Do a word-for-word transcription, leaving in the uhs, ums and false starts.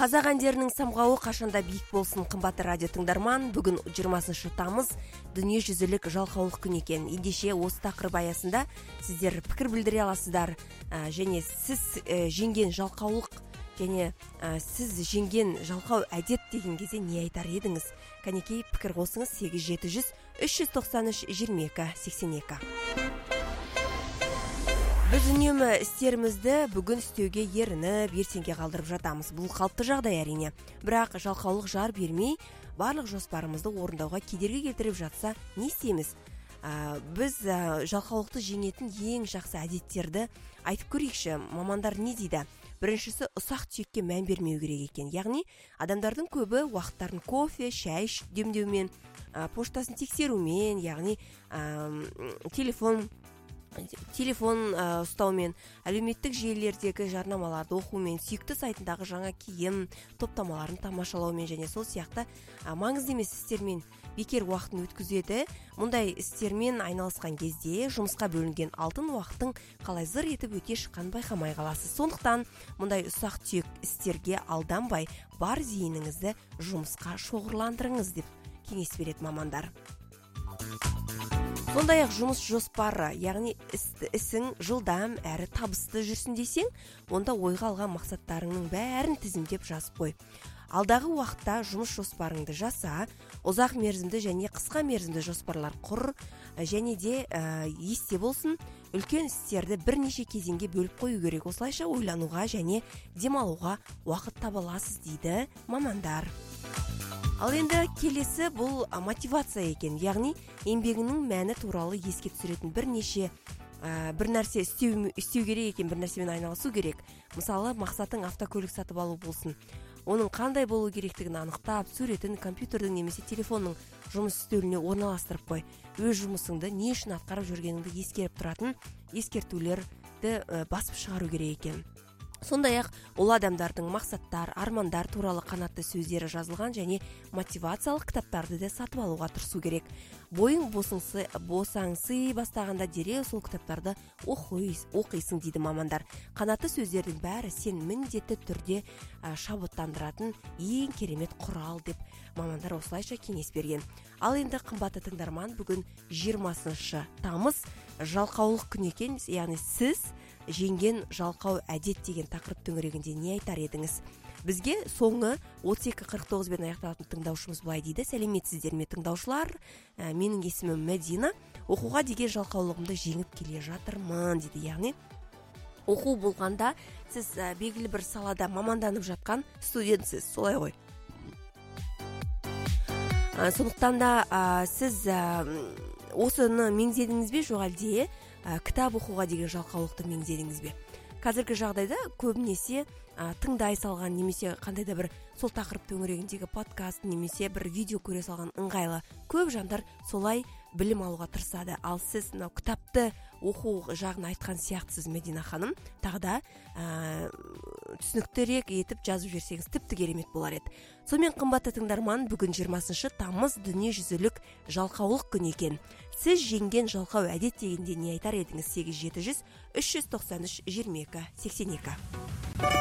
Қазақ әндерінің самғауы қашанда биік болсын, қымбатты радио тыңдарман. Бүгін жиырмасыншы тамыз дүниежүзілік жалқаулық күні екен. Ендеше осы тақырып аясында сіздер пікір білдіре аласыздар. Ә, және сіз ә, жеңген жалқаулық және ә, сіз жеңген жалқау әдет деген кезде не айтар едіңіз? Кәнекей пікір қосыңыз сегіз жеті жүз үш жүз тоқсан үш жиырма екі сексен екі. Біз үнемі істерімізді бүгін істеуге ерініп, ертеңге қалдырып жатамыз. Бұл қалыпты жағдай әрине. Бірақ жалқаулық жар бермей, барлық жоспарымызды орындауға кедергі келтіріп жатса, не істейміз? Ә, біз ә, жалқаулықты жеңетін ең жақсы әдеттерді айтып көрейікші. Мамандар не дейді? Біріншісі, ұсақ түйекке мән бермеу керек екен. Яғни, адамдардың көбі уақыттарын кофе, шай демдеумен, ә, поштасын тексерумен, яғни ә, телефон телефон ә, ұстаумен, әлеуметтік желілердегі жарнамаларды оқумен, сүйікті сайтындағы жаңа киім топтамаларын тамашалаумен және сол сияқты ә, маңызды емес істермен бекер уақытын өткізеді. Мұндай істермен айналысқан кезде жұмысқа бөлінген алтын уақыттың қалай зыр етіп өте шыққанын байқамай қаласыз. Сондықтан мұндай ұсақ түйек істерге алданбай, бар зейініңізді жұмысқа шоғырландырыңыз деп кеңес береді мамандар. Сондай-ақ жұмыс жоспары, яғни іс, ісің жылдам әрі табысты жүрсін десең, онда ойға алған мақсаттарыңның бәрін тізімдеп жазып қой. Алдағы уақытта жұмыс жоспарыңды жаса, ұзақ мерзімді және қысқа мерзімді жоспарлар құр, және де ә, есте болсын, үлкен істерді бірнеше кезеңге бөліп қою керек. Осылайша ойлануға және демалуға уақыт таба аласыз дейді мамандар. Ал енді келесі бұл мотивация екен, яғни еңбегінің мәні туралы еске түсіретін бірнеше ә, бір нәрсе істеу, істеу керек екен, бір нәрсемен айналысу керек. Мысалы, мақсатың автокөлік сатып алу болсын. Оның қандай болу керектігін анықтап, суретін компьютердің немесе телефонның жұмыс үстеліне орналастырып қой. Өз жұмысыңды не үшін атқарып жүргеніңді ескеріп тұратын ескертулерді ә, басып шығару керек екен. Сондай-ақ ол адамдардың мақсаттар, армандар туралы қанатты сөздері жазылған және мотивациялық кітаптарды да сатып алуға тырысу керек. Бойың босаңсы, босаңси бастағанда дереу сол кітаптарды оқисың дейді мамандар. Қанатты сөздердің бәрі сен міндетті түрде ә, шабыттандыратын ең керемет құрал деп мамандар осылайша кеңес берген. Ал енді қымбатты тыңдарман, бүгін жиырмасыншы тамыз жалқаулық күні екен, яғни сіз жеңген жалқау әдет деген тақырып төңірегінде не айтар едіңіз? Бізге соңы отыз екі қырық тоғыз бен аяқталатын тыңдаушымыз былай дейді: сәлеметсіздер ме тыңдаушылар, ә, менің есімім Мәдина, оқуға деген жалқаулығымды жеңіп келе жатырмын дейді. Яғни оқу болғанда сіз ә, белгілі бір салада маманданып жатқан студентсіз, солай ғой. ә, сондықтан да ә, сіз ә, осыны меңзедіңіз бе, жоқ әлде ә, кітап оқуға деген жалқаулықты меңзедіңіз бе? Қазіргі жағдайда көбінесе ә, тыңдай салған немесе қандай да бір сол тақырып төңірегіндегі подкаст немесе бір видео көре салған ыңғайлы көп жандар солай білім алуға тырысады. Ал сіз мынау кітапты оқу жағын айтқан сияқтысыз Мәдина ханым, тағы да ә, түсініктірек етіп жазып жіберсеңіз тіпті керемет болар еді. Сонымен қымбатты тыңдарман, бүгін жиырмасыншы тамыз дүниежүзілік жалқаулық күні екен. Сіз жеңген жалқау әдет дегенде не айтар едіңіз? сегіз жеті жүз үш жүз тоқсан үш жиырма екі сексен екі.